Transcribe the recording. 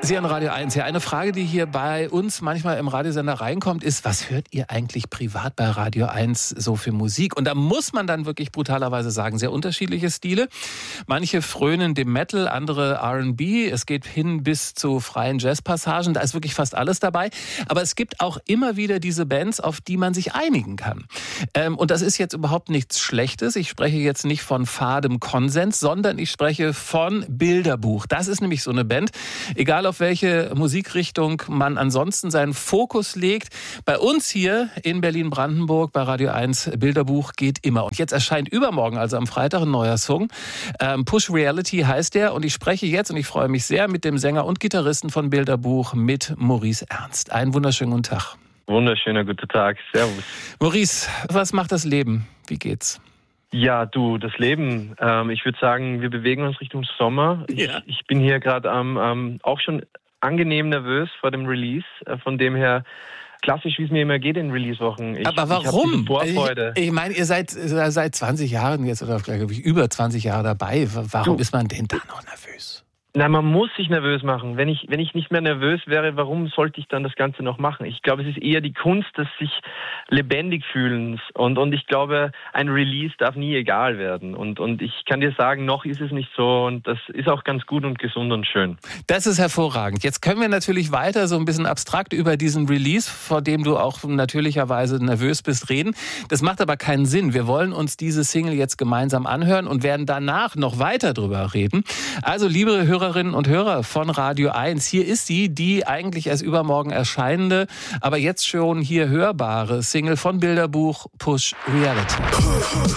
Sie an Radio 1. Ja, eine Frage, die hier bei uns manchmal im Radiosender reinkommt, ist, was hört ihr eigentlich privat bei Radio 1 so für Musik? Und da muss man dann wirklich brutalerweise sagen, sehr unterschiedliche Stile. Manche frönen dem Metal, andere R&B. Es geht hin bis zu freien Jazzpassagen. Da ist wirklich fast alles dabei. Aber es gibt auch immer wieder diese Bands, auf die man sich einigen kann. Und das ist jetzt überhaupt nichts Schlechtes. Ich spreche jetzt nicht von fadem Konsens, sondern ich spreche von Bilderbuch. Das ist nämlich so eine Band. Egal auf welche Musikrichtung man ansonsten seinen Fokus legt. Bei uns hier in Berlin-Brandenburg bei Radio 1 Bilderbuch geht immer. Und jetzt erscheint übermorgen, also am Freitag, ein neuer Song. Push Reality heißt der. Und ich spreche jetzt, und ich freue mich sehr, mit dem Sänger und Gitarristen von Bilderbuch, mit Maurice Ernst. Einen wunderschönen guten Tag. Wunderschöner guten Tag. Servus. Maurice, was macht das Leben? Wie geht's? Ja, du, das Leben. Ich würde sagen, wir bewegen uns Richtung Sommer. Ja. Ich bin hier gerade auch schon angenehm nervös vor dem Release. Von dem her klassisch, wie es mir immer geht in Release-Wochen. Aber warum? Vorfreude. Ich meine, ihr seid seit 20 Jahren jetzt, oder glaube ich über 20 Jahre dabei. Warum ist man denn da noch nervös? Na, man muss sich nervös machen. Wenn ich nicht mehr nervös wäre, warum sollte ich dann das Ganze noch machen? Ich glaube, es ist eher die Kunst des sich lebendig fühlens. Und ich glaube, ein Release darf nie egal werden. Und ich kann dir sagen, noch ist es nicht so. Und das ist auch ganz gut und gesund und schön. Das ist hervorragend. Jetzt können wir natürlich weiter so ein bisschen abstrakt über diesen Release, vor dem du auch natürlicherweise nervös bist, reden. Das macht aber keinen Sinn. Wir wollen uns diese Single jetzt gemeinsam anhören und werden danach noch weiter drüber reden. Also, liebe Hörerinnen und Hörer von Radio 1, hier ist sie, die eigentlich erst übermorgen erscheinende, aber jetzt schon hier hörbare Single von Bilderbuch, Push Reality.